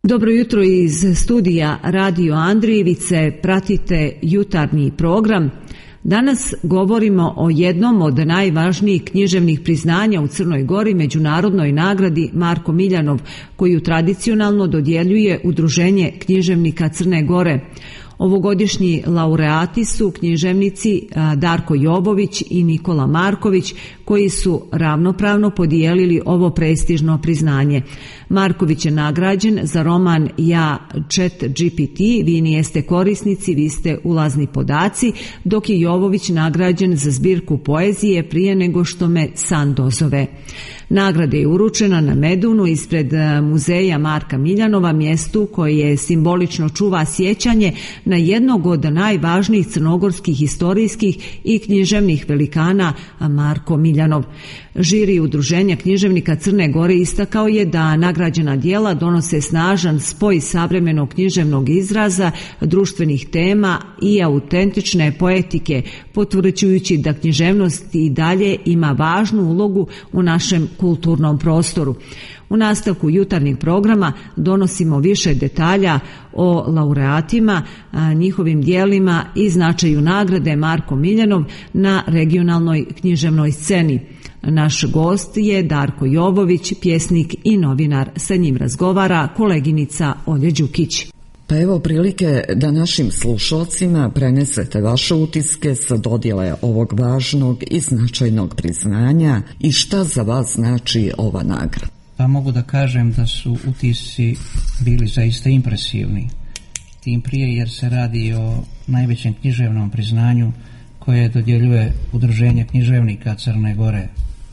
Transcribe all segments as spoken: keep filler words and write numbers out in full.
Dobro jutro iz studija Radio Andrijevice, pratite jutarnji program. Danas govorimo o jednom od najvažnijih književnih priznanja u Crnoj Gori, međunarodnoj nagradi Marko Miljanov, koju tradicionalno dodjeljuje Udruženje književnika Crne Gore. Ovogodišnji laureati su književnici Darko Jovović i Nikola Marković, koji su ravnopravno podijelili ovo prestižno priznanje. Marković je nagrađen za roman Ja, Chat G P T, vi nijeste korisnici, vi ste ulazni podaci, dok je Jovović nagrađen za zbirku poezije Prije nego što me san dozove. Nagrada je uručena na Medunu ispred muzeja Marka Miljanova, mjestu koje simbolično čuva sjećanje na jednog od najvažnijih crnogorskih historijskih i književnih velikana Marko Miljanov. Žiri Udruženja književnika Crne Gore istakao je da nagrađena djela donose snažan spoj savremenog književnog izraza, društvenih tema i autentične poetike, potvrđujući da književnost i dalje ima važnu ulogu u našem kulturnom prostoru. U nastavku jutarnjeg programa donosimo više detalja o laureatima, njihovim djelima i značaju nagrade Marko Miljanov na regionalnoj književnoj sceni. Naš gost je Darko Jovović, pjesnik i novinar. Sa njim razgovara koleginica Olja Đukić. Pa evo prilike da našim slušalcima prenesete vaše utiske sa dodjele ovog važnog i značajnog priznanja i šta za vas znači ova nagrada. Pa mogu da kažem da su utisci bili zaista impresivni. Tim prije jer se radi o najvećem književnom priznanju koje dodjeljuje Udruženje književnika Crne Gore.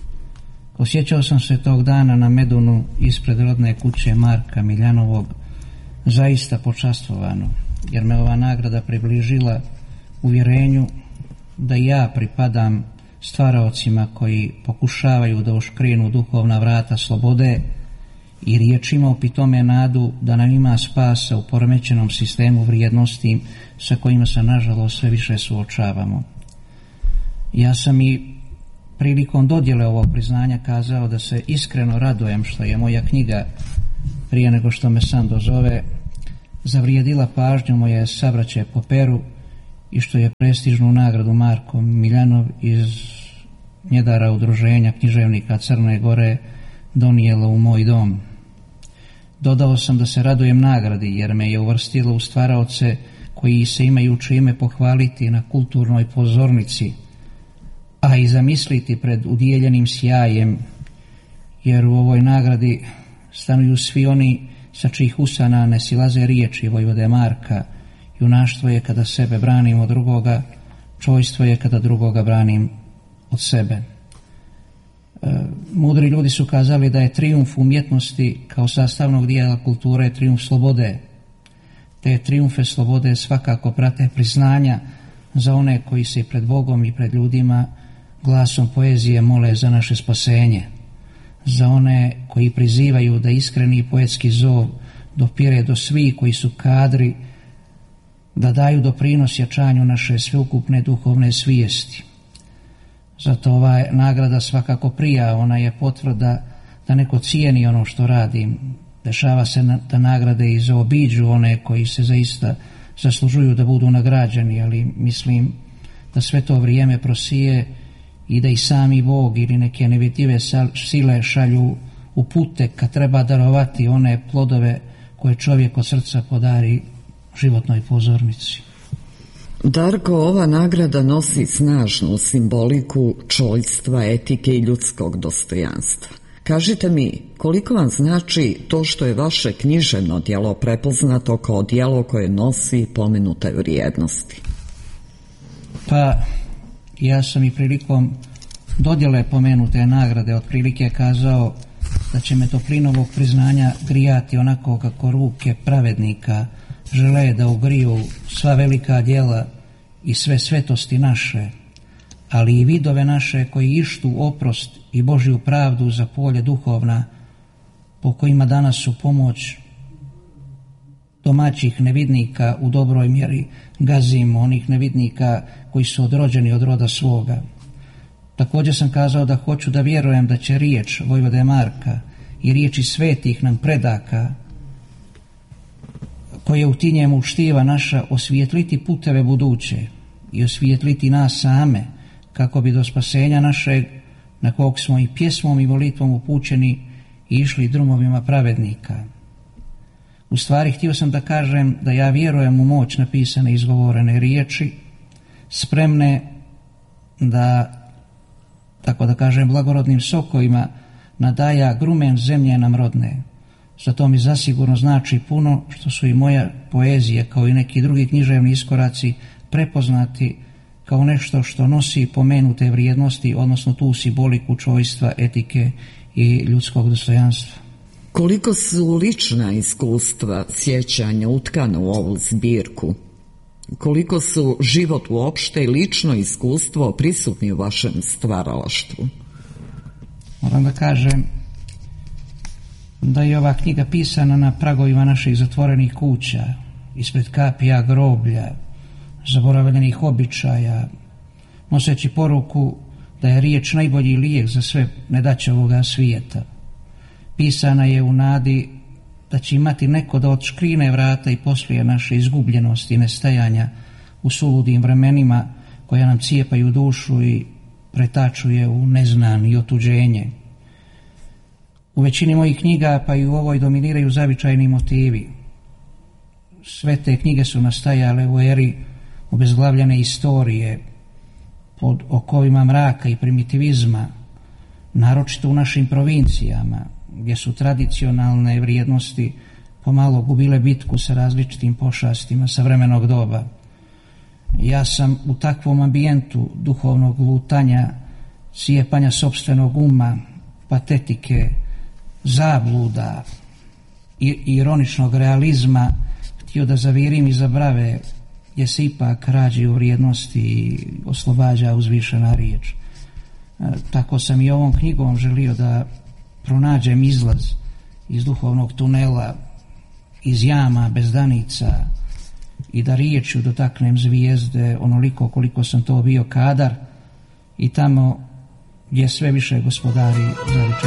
Osjećao sam se tog dana na Medunu ispred rodne kuće Marka Miljanovog zaista počastvovano, jer me ova nagrada približila uvjerenju da ja pripadam stvaraocima koji pokušavaju da oškrinu duhovna vrata slobode i riječima opitome nadu da nam ima spasa u poremećenom sistemu vrijednosti sa kojima se nažalost sve više suočavamo. Ja sam i prilikom dodjele ovog priznanja kazao da se iskreno radujem što je moja knjiga Prije nego što me san dozove zavrijedila pažnju moje sabraće po peru i što je prestižnu nagradu Marko Miljanov iz njedara Udruženja književnika Crne Gore donijela u moj dom. Dodao sam da se radujem nagradi jer me je uvrstila u stvaraoce koji se imaju čime pohvaliti na kulturnoj pozornici, a i zamisliti pred udijeljenim sjajem, jer u ovoj nagradi stanuju svi oni sa čijih usana ne silaze riječi vojvode Marka. Junaštvo je kada sebe branim od drugoga, čojstvo je kada drugoga branim od sebe. E, mudri ljudi su kazali da je trijumf umjetnosti kao sastavnog dijela kulture trijumf slobode. Te trijumfe slobode svakako prate priznanja za one koji se pred Bogom i pred ljudima glasom poezije mole za naše spasenje, za one koji prizivaju da iskreni poetski zov dopire do svih koji su kadri da daju doprinos jačanju naše sveukupne duhovne svijesti. Zato ova nagrada svakako prija, ona je potvrda da neko cijeni ono što radim. Dešava se da nagrade i zaobiđu one koji se zaista zaslužuju da budu nagrađeni, ali mislim da sve to vrijeme prosije i da i sami Bog ili neke nevidljive sile šalju u pute kad treba darovati one plodove koje čovjek od srca podari životnoj pozornici. Darko, ova nagrada nosi snažnu simboliku čojstva, etike i ljudskog dostojanstva. Kažite mi, koliko vam znači to što je vaše književno djelo prepoznato kao djelo koje nosi pomenute vrijednosti? Pa, ja sam i prilikom dodjele pomenute nagrade otprilike kazao da će me toplin ovog priznanja grijati onako kako ruke pravednika žele da ugriju sva velika djela i sve svetosti naše, ali i vidove naše koji ištu oprost i Božju pravdu za polje duhovna, po kojima danas su pomoć domaćih nevidnika u dobroj mjeri gazimo, onih nevidnika koji su odrođeni od roda svoga. Također sam kazao da hoću da vjerujem da će riječ vojvode Marka i riječi svetih nam predaka koje u ti njemu štiva naša, osvijetliti puteve buduće i osvijetliti nas same, kako bi do spasenja našeg, na kog smo i pjesmom i molitvom upućeni, išli drumovima pravednika. U stvari, htio sam da kažem da ja vjerujem u moć napisane i izgovorene riječi, spremne da, tako da kažem, blagorodnim sokovima nadaja grumen zemlje nam rodne. Zato mi zasigurno znači puno što su i moja poezija, kao i neki drugi književni iskoraci, prepoznati kao nešto što nosi pomenute vrijednosti, odnosno tu simboliku čojstva, etike i ljudskog dostojanstva. Koliko su lična iskustva, sjećanja utkana u ovu zbirku? Koliko su život uopšte i lično iskustvo prisutni u vašem stvaralaštvu? Moram da kažem da je ova knjiga pisana na pragovima naših zatvorenih kuća, ispred kapija groblja, zaboravljenih običaja, noseći poruku da je riječ najbolji lijek za sve nedaće ovoga svijeta. Pisana je u nadi da će imati neko da odškrine vrata i poslije naše izgubljenosti i nestajanja u suludim vremenima koja nam cijepaju dušu i pretačuje u neznan i otuđenje. U većini mojih knjiga, pa i u ovoj, dominiraju zavičajni motivi. Sve te knjige su nastajale u eri obezglavljene istorije, pod okovima mraka i primitivizma, naročito u našim provincijama, gdje su tradicionalne vrijednosti pomalo gubile bitku sa različitim pošastima savremenog doba. Ja sam u takvom ambijentu duhovnog lutanja, cijepanja sopstvenog uma, patetike, zabluda i ironičnog realizma htio da zavirim iza brave, gdje se ipak rađi u vrijednosti i oslobađa uzvišena riječ. E, tako sam i ovom knjigom želio da pronađem izlaz iz duhovnog tunela, iz jama bez danica i da riječju dotaknem zvijezde onoliko koliko sam to bio kadar i tamo gdje sve više gospodari zavičaj.